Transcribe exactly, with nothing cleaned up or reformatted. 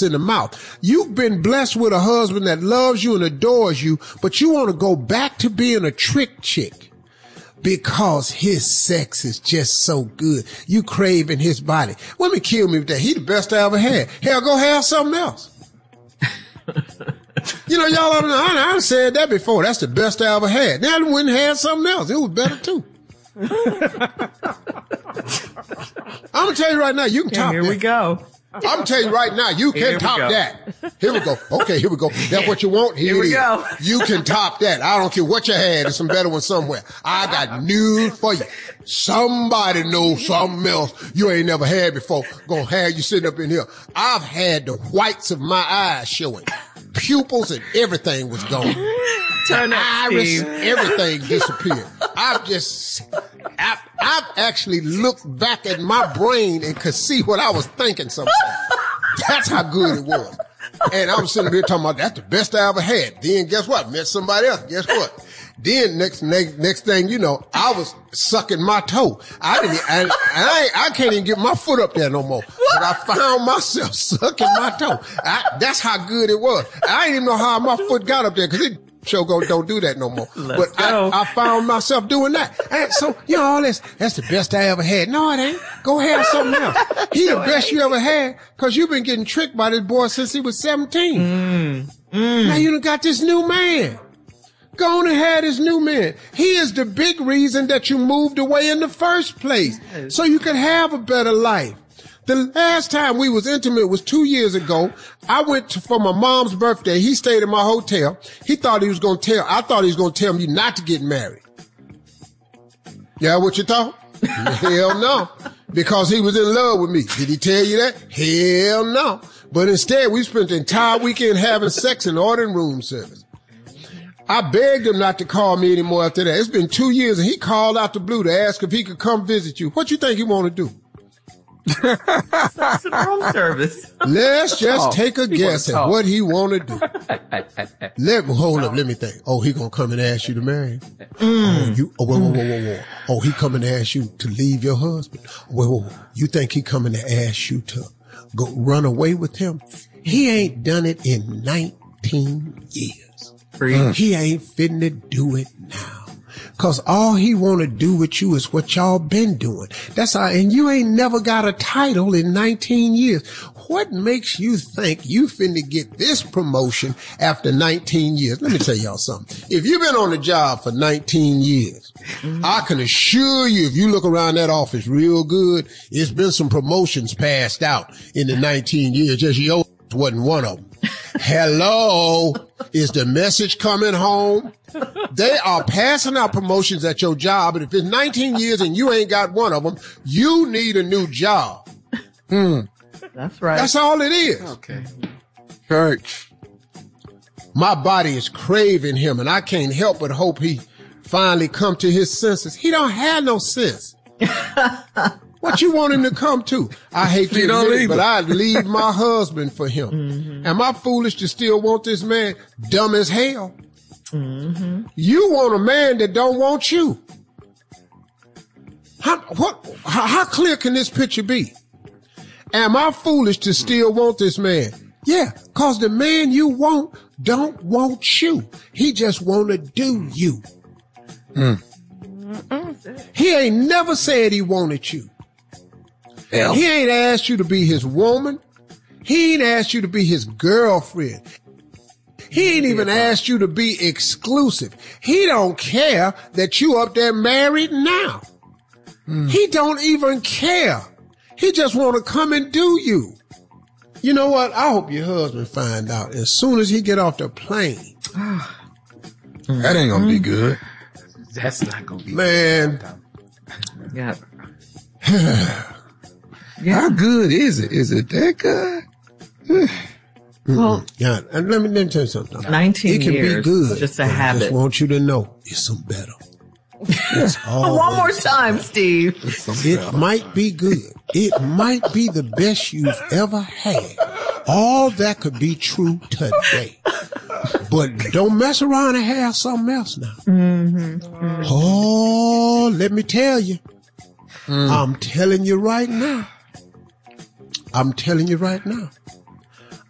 else in the mouth. You've been blessed with a husband that loves you and adores you, but you want to go back to being a trick chick because his sex is just so good. You craving his body. Women kill me with that. He the best I ever had. Hell, go have something else. You know, y'all, I, I said that before. That's the best I ever had. Now I went and had something else. It was better too. I'm gonna tell you right now, you can top here that. Here we go. I'm gonna tell you right now, you can top that. Here we go. Okay, here we go. That's what you want? Here, here we it is. go. You can top that. I don't care what you had. There's some better ones somewhere. I got news for you. Somebody knows something else you ain't never had before. Gonna have you sitting up in here. I've had the whites of my eyes showing. Pupils and everything was gone. Turn up, iris, Steve. everything disappeared. I've just, I've, I've actually looked back at my brain and could see what I was thinking sometimes. That's how good it was. And I was sitting here talking about that's the best I ever had. Then guess what? Met somebody else. Guess what? Then next, next, next thing you know, I was sucking my toe. I didn't, I, I, ain't, I can't even get my foot up there no more. But I found myself sucking my toe. I, that's how good it was. I didn't even know how my foot got up there because it show go don't do that no more. Let's but go. I, I found myself doing that. And so, you know, all this, that's the best I ever had. No, it ain't. Go have something else. He the best you ever had because you've been getting tricked by this boy since he was seventeen. Mm, mm. Now you done got this new man. Go on and have this new man. He is the big reason that you moved away in the first place. Yes. So you could have a better life. The last time we was intimate was two years ago. I went to, for my mom's birthday. He stayed in my hotel. He thought he was going to tell, I thought he was going to tell me not to get married. Yeah, what you thought? Hell no. Because he was in love with me. Did he tell you that? Hell no. But instead, we spent the entire weekend having sex and ordering room service. I begged him not to call me anymore after that. It's been two years and he called out the blue to ask if he could come visit you. What you think he want to do? Some room service. Let's just Talk. take a He guess wanna at talk. what he want to do. Let me hold up. Let me think. Oh, he gonna come and ask you to marry him? Mm. Oh, you, oh, whoa, whoa, whoa, whoa, whoa. Oh, he coming to ask you to leave your husband? Whoa, whoa, whoa. You think he coming to ask you to go run away with him? He ain't done it in nineteen years. Free. He ain't finna do it now. Cause all he wanna do with you is what y'all been doing. That's all, and you ain't never got a title in nineteen years. What makes you think you finna get this promotion after nineteen years? Let me tell y'all something. If you've been on the job for nineteen years, mm-hmm. I can assure you if you look around that office real good, it's been some promotions passed out in the nineteen years. Just yours wasn't one of them. Hello, is the message coming home? They are passing out promotions at your job, and if it's nineteen years and you ain't got one of them, you need a new job. Hmm. That's right. That's all it is. Okay. Church. My body is craving him, and I can't help but hope he finally come to his senses. He don't have no sense. What you want him to come to? I hate to admit it, but I'd leave my husband for him. Mm-hmm. Am I foolish to still want this man? Dumb as hell. Mm-hmm. You want a man that don't want you. How, what, how, how clear can this picture be? Am I foolish to still want this man? Yeah, cause the man you want don't want you. He just wanna do you. Mm. He ain't never said he wanted you. Hell. He ain't asked you to be his woman. He ain't asked you to be his girlfriend. He ain't even asked you to be exclusive. He don't care that you up there married now. Mm. He don't even care. He just want to come and do you. You know what? I hope your husband find out as soon as he get off the plane. That ain't gonna be good. That's not gonna be Man. Yeah. Yeah. How good is it? Is it that good? Well, yeah. And let me, let me tell you something. nineteen it can years. be good. Just a but habit. I just want you to know it's some better. It's One more time, Steve. It might be good. It might be the best you've ever had. All that could be true today. But don't mess around and have something else now. Mm-hmm. Mm-hmm. Oh, let me tell you. Mm. I'm telling you right now. I'm telling you right now.